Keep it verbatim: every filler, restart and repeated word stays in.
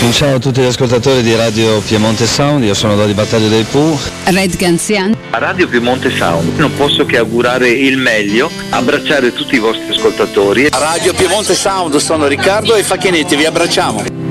Ciao a tutti gli ascoltatori di Radio Piemonte Sound, io sono Dodi Battaglio dei Pooh. Red Ganzian. A Radio Piemonte Sound non posso che augurare il meglio, abbracciare tutti i vostri ascoltatori. A Radio Piemonte Sound sono Riccardo e Facchinetti, vi abbracciamo.